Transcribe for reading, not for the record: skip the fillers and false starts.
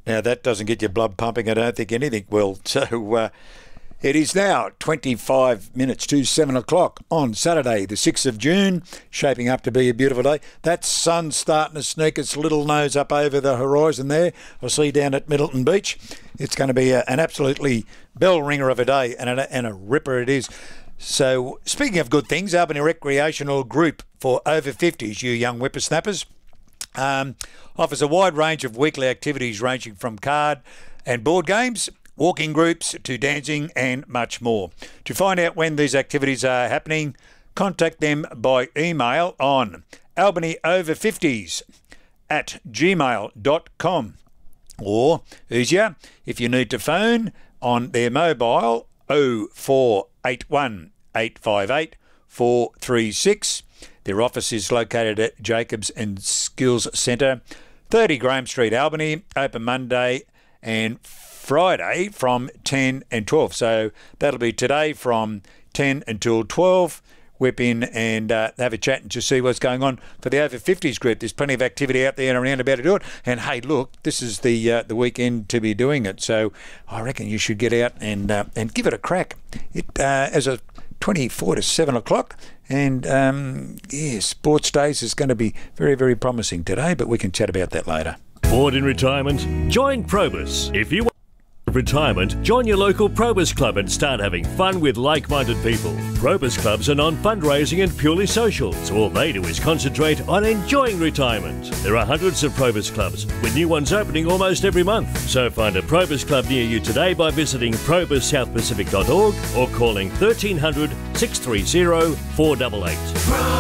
Now, that doesn't get your blood pumping, I don't think anything will. So it is now 25 minutes to 7 o'clock on Saturday, the 6th of June, shaping up to be a beautiful day. That sun's starting to sneak its little nose up over the horizon there. I see down at Middleton Beach. It's going to be an absolutely bell ringer of a day, and a ripper it is. So, speaking of good things, Albany Recreational Group for over 50s, you young whippersnappers, offers a wide range of weekly activities ranging from card and board games, walking groups to dancing and much more. To find out when these activities are happening, contact them by email on albanyOver50s@gmail.com, or easier, if you need to phone on their mobile 0481 858 436. Their office is located at Jacobs and Skills Centre, 30 Graham Street, Albany, open Monday and Friday from 10 and 12. So that'll be today from 10 until 12. Whip in and have a chat and just see what's going on for the over 50s group. There's plenty of activity out there and around about to do it. And hey, look, this is the weekend to be doing it. So I reckon you should get out and give it a crack. It as a 24 to 7 o'clock. And Sports Days is going to be very, very promising today, but we can chat about that later. Bored in retirement? Join Probus. If you want retirement, join your local Probus Club and start having fun with like-minded people. Probus Clubs are non-fundraising and purely social, so all they do is concentrate on enjoying retirement. There are hundreds of Probus Clubs, with new ones opening almost every month. So find a Probus Club near you today by visiting probussouthpacific.org or calling 1300 630 488.